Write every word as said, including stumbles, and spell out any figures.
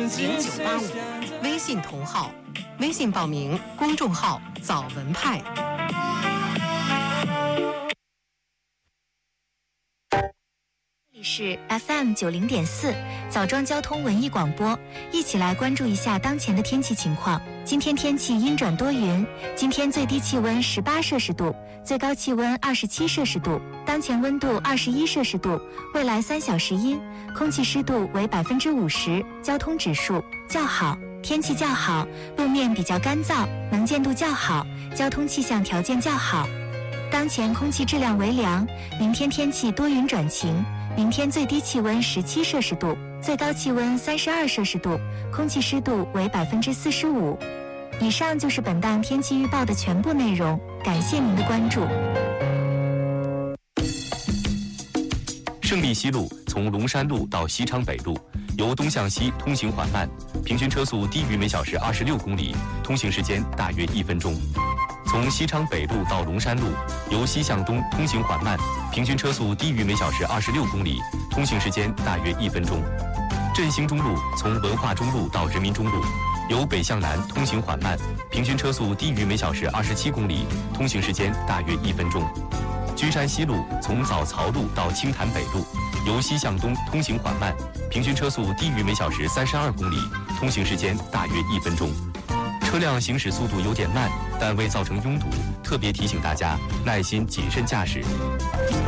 零九八五，微信同号，微信报名公众号早文派。 这里是 F M 九零点四枣庄交通文艺广播，一起来关注一下当前的天气情况。今天天气阴转多云，今天最低气温十八摄氏度，最高气温二十七摄氏度，当前温度二十一摄氏度，未来三小时阴，空气湿度为百分之五十，交通指数较好，天气较好，路面比较干燥，能见度较好，交通气象条件较好。当前空气质量为良，明天天气多云转晴。明天最低气温十七摄氏度，最高气温三十二摄氏度，空气湿度为百分之四十五。以上就是本档天气预报的全部内容，感谢您的关注。 胜利西路从龙山路到西昌北路，由东向西通行缓慢，平均车速低于每小时二十六公里，通行时间大约一分钟。从西昌北路到龙山路，由西向东通行缓慢，平均车速低于每小时二十六公里，通行时间大约一分钟。振兴中路从文化中路到人民中路，由北向南通行缓慢，平均车速低于每小时二十七公里，通行时间大约一分钟。君山西路从枣槽路到青潭北路，由西向东通行缓慢，平均车速低于每小时三十二公里，通行时间大约一分钟。车辆行驶速度有点慢，但未造成拥堵，特别提醒大家耐心谨慎驾驶。